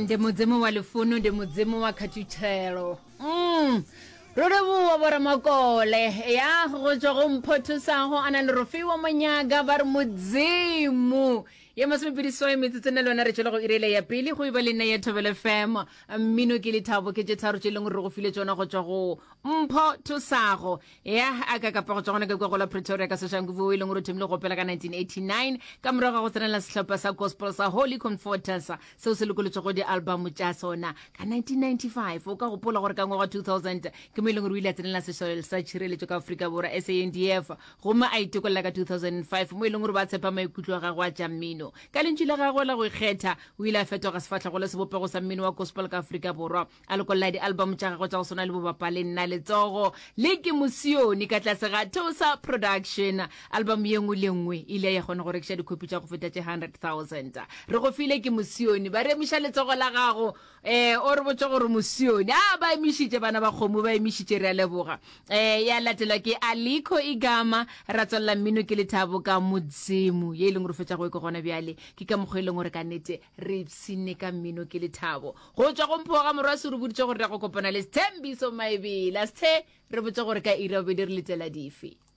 Nde mudzimu wa lufuno, nde mudzimu wa khatutshelo. Rorebuwa bora makole ya go tswa go mphothusago ana le rofiwa manyaga ba re mudzimu ya masomepediso ya metsetsena lona re tshela go irele ya pele go iba le nna ya Thobela FM mmino ke le thabo ke tsharo tshele gore go file tsona go tswa go mphothusago ya aka ka pa go tsona ka go la Pretoria ka seshangu bo ile gore themile go pela ka 1989 ka morago go tsena la sehlopha sa gospel sa Holy Comforters se se lokoletswe go di album tša sona ka 1995 o ka go pola gore ka ngwa 2000 ke mo ile gore o ile a tsenela sešole sa tšhireletšo ka Afrika Borwa SANDF gomme a itekolela ka 2005 mo ile gore ba tshepa maikutlo a gagwe a tša mmino ka lentši la gagwe la go ikgetha o ile a fetoga sefatlhago le sebopego sa mmino wa gospel ka Afrika Borwa a lokolela di-album tša gagwe tša go swana le bobapa le nna letsogo le ke mosione ka tlase ga Tosa Production album ye nngwe le nngwe ile ya kgona go rekiša dikhopi tša go feta tše 100,000 re go file ke mosione ba re emiša letsogo la gago o re botse gore mosione ba emišitše bana ba kgomo ba emišitše re a leboga ya latela ke Aliko Igama ra tswalla mmino ke lethabo ka mudzimu ye leng re fetša go ke gona bjale ke ka mokgwa ile gore ka nete re sine ka mmino ke lethabo go tswa go mpho ga morwa se re boditse gore re go kopana le Sthembiso Maebela re botse gore ka ira be di re letela dife